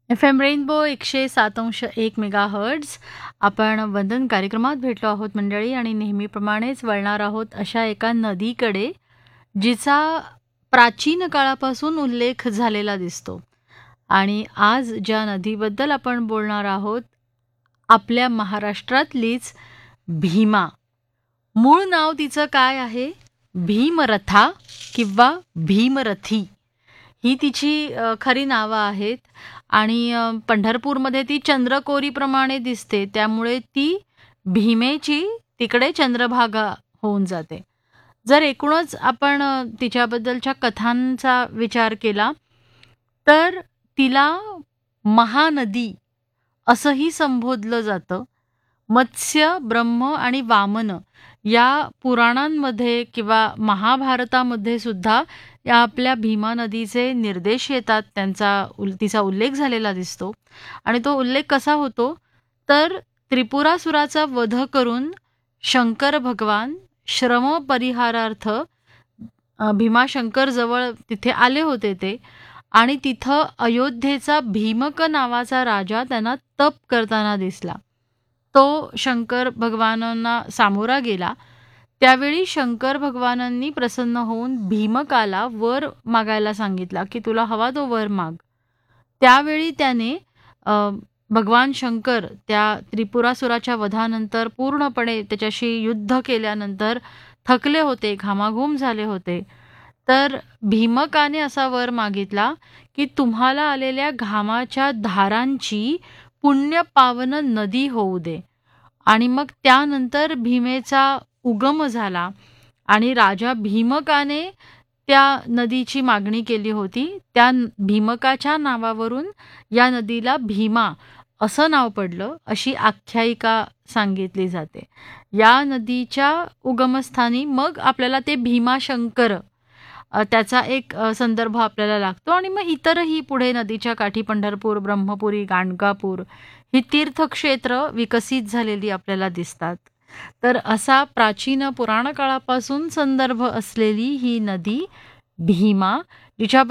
FM rainbow 107.1 megahertz. आपण वंदन कार्यक्रमात भेटलो आहोत मंडळी, आणि नेहमीप्रमाणेच वळणार आहोत अशा एका नदीकडे, जिचा प्राचीन काळापासून उल्लेख झालेला दिसतो. आणि आज ज्या नदीबद्दल आपण बोलणार आहोत, आपल्या महाराष्ट्रातलीच भीमा. मूळ नाव तिचं काय आहे? भीमरथा किंवा भीमरथी ही तिची खरी नावं आहेत. आणि पंढरपूरमध्ये ती चंद्रकोरीप्रमाणे दिसते, त्यामुळे ती भीमेची तिकडे चंद्रभागा होऊन जाते. जर एकूणच आपण तिच्याबद्दलच्या कथांचा विचार केला, तर तिला महानदी असंही संबोधलं जातं. मत्स्य, ब्रह्म आणि वामन या पुराणांमध्ये किंवा महाभारतामध्ये सुद्धा या आपल्या भीमा नदीचे निर्देश येतात, तिचा उल्लेख झालेला दिसतो. आणि तो उल्लेख कसा होतो, तर त्रिपुरासुराचा वध करून शंकर भगवान श्रम परिहारार्थ भीमाशंकर जवळ तिथे आले होते ते. आणि तिथं अयोध्येचा भीमक नावाचा राजा त्यांना तप करताना दिसला. तो शंकर भगवानांना सामोरा गेला. त्यावेळी शंकर भगवानांनी प्रसन्न होऊन भीमकाला वर मागायला सांगितला की तुला हवा तो वर माग. त्यावेळी त्याने भगवान शंकर त्या त्रिपुरासुराच्या वधानंतर पूर्णपणे त्याच्याशी युद्ध केल्यानंतर थकले होते, घामाघूम झाले होते. तर भीमकाने असा वर मागितला की तुम्हाला आलेल्या घामाच्या धारांची पुण्यपावन नदी होऊ दे. आणि मग त्यानंतर भीमेचा उगम झाला आणि राजा भीमकाने त्या नदीची मागणी केली होती. त्या भीमकाच्या नावावरून या नदीला भीमा असं नाव पडलं, अशी आख्यायिका सांगितली जाते. या नदीच्या उगमस्थानी मग आपल्याला ते भीमाशंकर त्याचा एक संदर्भ आपल्याला लागतो. आणि मग इतरही पुढे नदीच्या काठी पंढरपूर, ब्रह्मपुरी, गाणगापूर ही तीर्थक्षेत्र विकसित झालेली आपल्याला दिसतात. तर असा प्राचीन पुराण काळापासून संदर्भ असलेली ही नदी भीमा, जिच्या